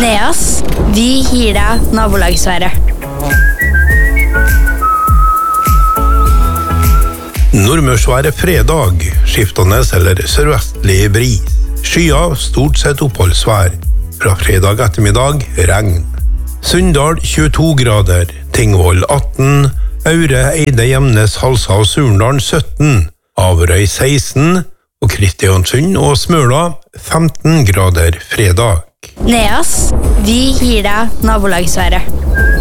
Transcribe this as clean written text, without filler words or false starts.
Neas, vi gir deg nabolagsværet. Nordmørsværet fredag, skiftende eller sørvestlig bris. Skyer, stort sett oppholdsvær. Fra fredag ettermiddag, regn. Sunndal 22 grader, Tingvoll 18, Aure, Eide, Gjemnes, Halsa og Surndalen 17, Averøy 16 og Kristiansund og Smøla 15 grader fredag. Neas, vi gir deg nabolagsværet.